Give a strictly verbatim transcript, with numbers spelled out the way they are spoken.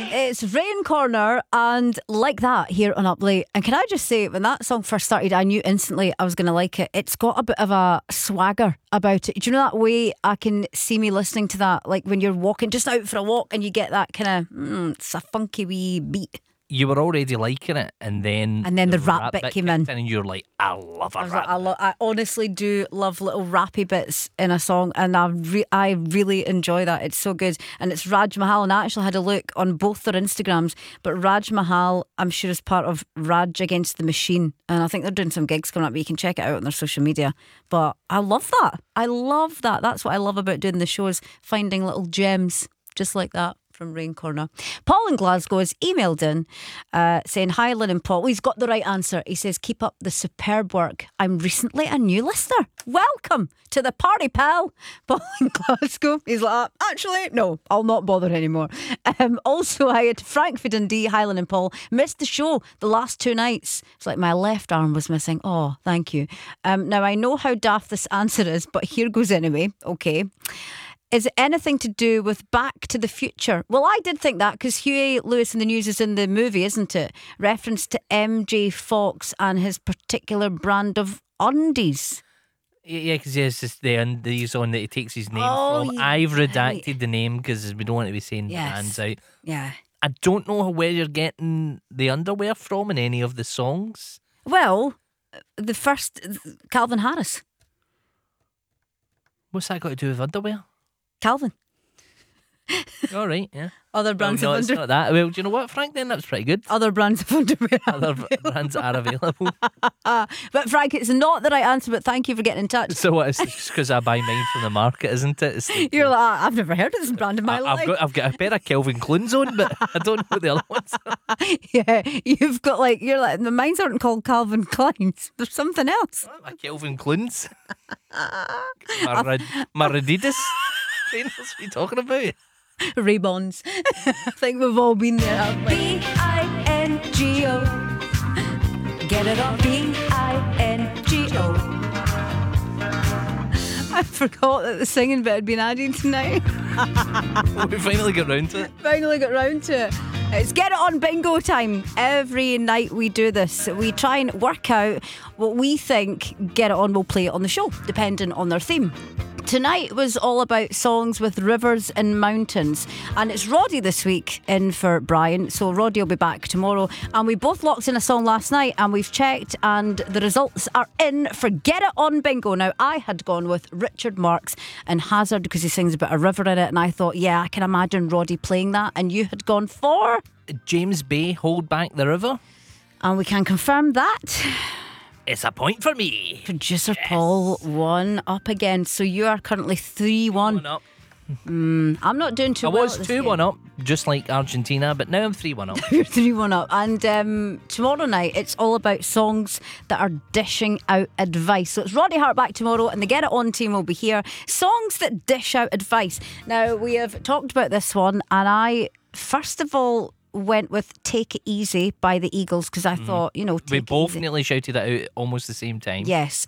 It's Rain Corner and Like That here on Up Late. And can I just say, when that song first started, I knew instantly I was going to like it. It's got a bit of a swagger about it. Do you know that way I can see me listening to that? Like when you're walking just out for a walk and you get that kind of, mm, it's a funky wee beat. You were already liking it, and then and then the, the rap, rap bit, bit came in, and you're like, I love a I rap. Like, I, lo- I honestly do love little rappy bits in a song, and I re- I really enjoy that. It's so good, and it's Raj Mahal. And I actually had a look on both their Instagrams, but Raj Mahal, I'm sure, is part of Raj Against the Machine, and I think they're doing some gigs coming up. But you can check it out on their social media. But I love that. I love that. That's what I love about doing the shows, finding little gems just like that. From Rain Corner. Paul in Glasgow has emailed in uh, saying, hi Lynn and Paul. Well, he's got the right answer. He says, keep up the superb work. I'm recently a new listener. Welcome to the party, pal. Paul in Glasgow. He's like, actually, no, I'll not bother anymore. Um, also, I had Frank for Dundee, Highland and Paul. Missed the show the last two nights. It's like my left arm was missing. Oh, thank you. Um, now, I know how daft this answer is, but here goes anyway. Okay. Is it anything to do with Back to the Future? Well, I did think that because Huey Lewis in the News is in the movie, isn't it? Reference to M J Fox and his particular brand of undies. Yeah, because he has this, the undies on that he takes his name oh, from. Yeah. I've redacted the name because we don't want to be saying yes. brands out. Yeah. I don't know where you're getting the underwear from in any of the songs. Well, the first, Calvin Harris. What's that got to do with underwear? Calvin. All right, yeah. Other brands well, no, of it's underwear. not that. Well, do you know what, Frank? Then that's pretty good. Other brands of underwear. Other brands are available. But Frank, it's not the right answer. But thank you for getting in touch. So what? It's just because I buy mine from the market, isn't it? It's like, You're like, ah, I've never heard of this brand in my I, life. I've got, I've got a pair of Calvin Klein's on, but I don't know what the other ones are. Yeah, you've got like you're like the mines aren't called Calvin Klein's. There's something else. Oh, my Calvin Klein's. my, Rad, my Adidas. Trainers, what are you talking about? Ray-Bons. I think we've all been there, haven't we? B I N G O. Get it on B I N G O. I forgot that the singing bit had been added tonight. We finally got round to it. Finally got round to it. It's Get It On Bingo time. Every night we do this. We try and work out what we think Get It On will play on the show, depending on their theme. Tonight was all about songs with rivers and mountains, and it's Roddy this week in for Brian, so Roddy will be back tomorrow. And we both locked in a song last night and we've checked and the results are in for Get It On Bingo. Now, I had gone with Richard Marx and Hazard because he sings about a river in it, and I thought, yeah, I can imagine Roddy playing that. And you had gone for James Bay, Hold Back the River. And we can confirm that it's a point for me. Producer yes. Paul one up again. So you are currently three one. One up. Mm, I'm not doing too I well. was two one up, just like Argentina, but now I'm three one up. You're three one up. And um, tomorrow night, it's all about songs that are dishing out advice. So it's Roddy Hart back tomorrow, and the Get It On team will be here. Songs that dish out advice. Now, we have talked about this one, and I, first of all, went with Take It Easy by the Eagles because I mm. thought, you know, take we both it easy. nearly shouted that out almost the same time. Yes,